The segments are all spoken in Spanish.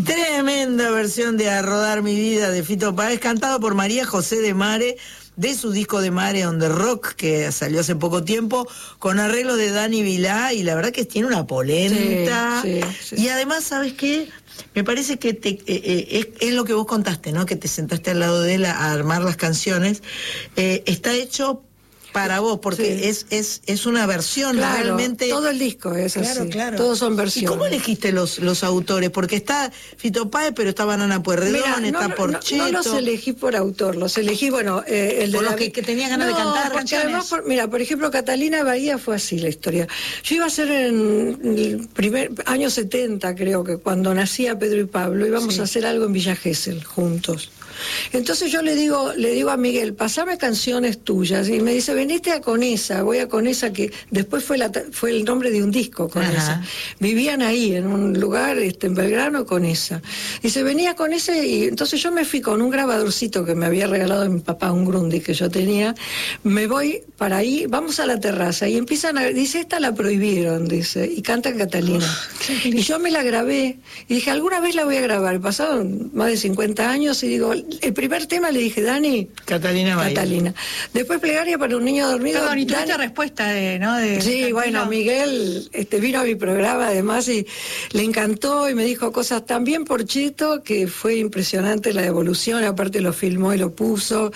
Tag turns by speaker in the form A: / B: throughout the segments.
A: Tremenda versión de A Rodar Mi Vida de Fito Páez, cantado por María José de Mare, de su disco de Mare on the Rock, que salió hace poco tiempo, con arreglo de Dani Vilá, y la verdad que tiene una polenta.
B: Sí, sí, sí.
A: Y además, ¿sabes qué? Me parece que es lo que vos contaste, ¿no? Que te sentaste al lado de él a armar las canciones. Está hecho para vos, porque
B: sí.
A: es una versión,
B: claro,
A: realmente.
B: Todo el disco es así.
A: Claro.
B: Todos son versiones.
A: ¿Y cómo elegiste los autores? Porque está Fito Páez, pero está Banana Pueyrredón, está Porcheto.
B: No los elegí por autor, los elegí, bueno, el de
A: los que tenía ganas de cantar canciones.
B: Además, mira, por ejemplo, Catalina Bahía fue así la historia. Yo iba a ser en el primer año 70, creo que cuando nacía Pedro y Pablo, íbamos a hacer algo en Villa Gesell juntos. Entonces yo le digo a Miguel, pasame canciones tuyas, y me dice, veniste a Conesa, voy a Conesa, que después fue el nombre de un disco, Conesa. Vivían ahí, en un lugar, en Belgrano, Conesa. Dice, venía a Conesa, y entonces yo me fui con un grabadorcito que me había regalado mi papá, un Grundy que yo tenía, me voy para ahí, vamos a la terraza, y empiezan dice, esta la prohibieron, dice, y canta Catalina. Y yo me la grabé, y dije, alguna vez la voy a grabar. Pasaron más de 50 años, y digo, el primer tema le dije, Dani,
A: Catalina.
B: Después Plegaria para un niño dormido.
C: Qué bonito, esta respuesta ¿no?
B: Sí, bueno, Miguel vino a mi programa además y le encantó y me dijo cosas también por Chito, que fue impresionante la evolución, aparte lo filmó y lo puso.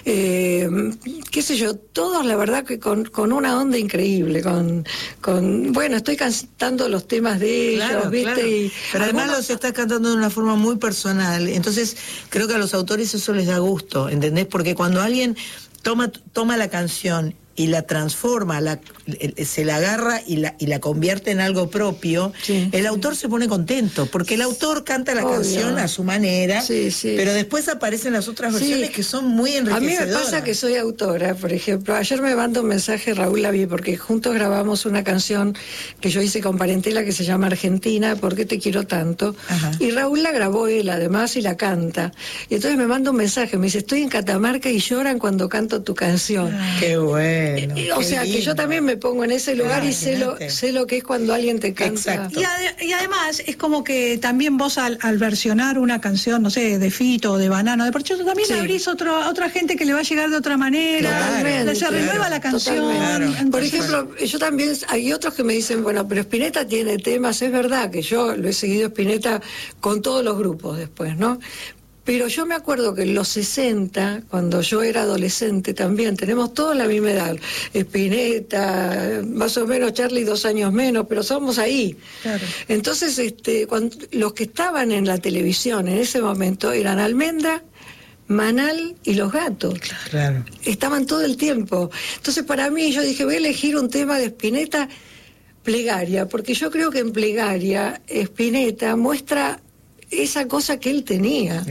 B: Qué sé yo, todos la verdad que con una onda increíble, bueno, estoy cantando los temas de ellos, ¿viste?
A: Claro.
B: Y
A: pero además los estás cantando de una forma muy personal, entonces creo que a los autores eso les da gusto, ¿entendés? Porque cuando alguien toma la canción y la transforma, se la agarra y la convierte en algo propio, el autor se pone contento, porque el autor canta la canción a su manera, pero después aparecen las otras versiones que son muy enriquecedoras.
B: A mí me pasa que soy autora, por ejemplo, ayer me mandó un mensaje Raúl Lavie, porque juntos grabamos una canción que yo hice con Parentela que se llama Argentina, ¿por qué te quiero tanto? Y Raúl la grabó él además y la canta, y entonces me manda un mensaje, me dice, estoy en Catamarca y lloran cuando canto tu canción.
A: ¡Qué bueno!
B: O sea, que yo también me pongo en ese lugar y sé lo que es cuando alguien te canta.
C: Y además es como que también vos al versionar una canción, no sé, de Fito o de Banano, de Porcheto, también abrís a otra gente que le va a llegar de otra manera, se renueva la canción.
B: Por ejemplo, yo también, hay otros que me dicen, bueno, pero Spinetta tiene temas, es verdad que yo lo he seguido Spinetta con todos los grupos después, ¿no? Pero yo me acuerdo que en los 60, cuando yo era adolescente también, tenemos toda la misma edad, Spinetta, más o menos Charlie 2 años menos, pero somos ahí. Claro. Entonces, los que estaban en la televisión en ese momento eran Almendra, Manal y Los Gatos.
A: Claro.
B: Estaban todo el tiempo. Entonces, para mí, yo dije, voy a elegir un tema de Spinetta, Plegaria, porque yo creo que en Plegaria, Spinetta muestra esa cosa que él tenía.